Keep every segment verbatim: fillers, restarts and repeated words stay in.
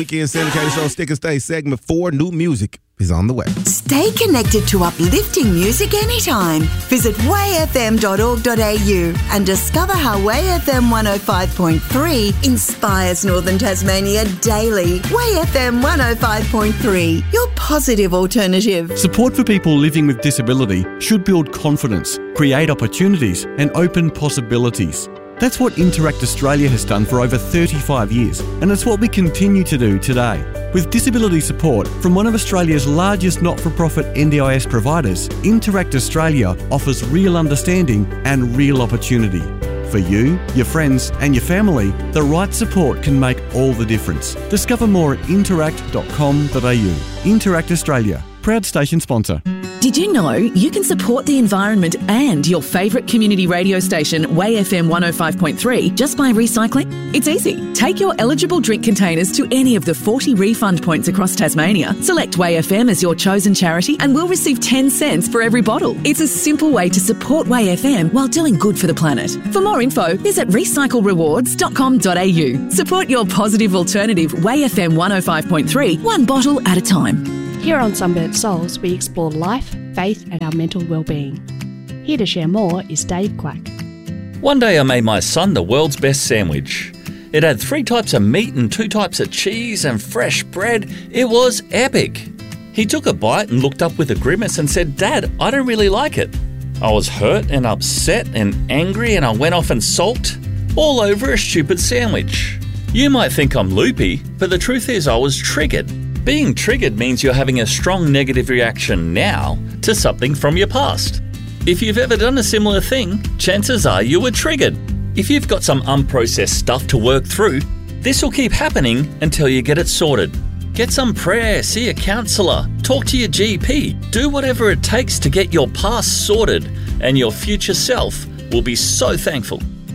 Weekend syndicated show Stick and Stay segment four, new music is on the way. Stay connected to uplifting music anytime. Visit way f m dot org dot a u and discover how Way F M one oh five point three inspires Northern Tasmania daily. Way F M one oh five point three, your positive alternative. Support for people living with disability should build confidence, create opportunities and open possibilities. That's what Interact Australia has done for over thirty-five years, and it's what we continue to do today. With disability support from one of Australia's largest not-for-profit N D I S providers, Interact Australia offers real understanding and real opportunity. For you, your friends and your family, the right support can make all the difference. Discover more at interact dot com dot a u. Interact Australia, proud station sponsor. Did you know you can support the environment and your favourite community radio station, Way F M one oh five point three, just by recycling? It's easy. Take your eligible drink containers to any of the forty refund points across Tasmania, select Way F M as your chosen charity, and we'll receive ten cents for every bottle. It's a simple way to support Way F M while doing good for the planet. For more info, visit recycle rewards dot com dot a u. Support your positive alternative, Way F M one oh five point three, one bottle at a time. Here on Sunburnt Souls, we explore life, faith and our mental well-being. Here to share more is Dave Quack. One day I made my son the world's best sandwich. It had three types of meat and two types of cheese and fresh bread. It was epic. He took a bite and looked up with a grimace and said, "Dad, I don't really like it." I was hurt and upset and angry, and I went off and sulked all over a stupid sandwich. You might think I'm loopy, but the truth is I was triggered. Being triggered means you're having a strong negative reaction now to something from your past. If you've ever done a similar thing, chances are you were triggered. If you've got some unprocessed stuff to work through, this will keep happening until you get it sorted. Get some prayer, see a counsellor, talk to your G P, do whatever it takes to get your past sorted, and your future self will be so thankful.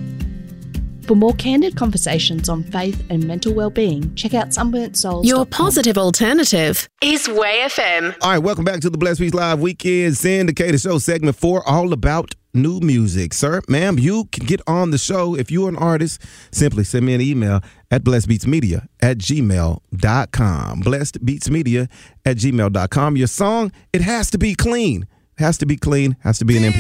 For more candid conversations on faith and mental well-being, check out sunburnt souls dot com. Your positive alternative is Way F M. All right, welcome back to the Blessed Beats Live Weekend syndicated show segment four, all about new music. Sir, ma'am, you can get on the show. If you're an artist, simply send me an email at blessedbeatsmedia at gmail dot com. blessedbeatsmedia at gmail dot com. Your song, it has to be clean. Has to be clean, has to be an M P three.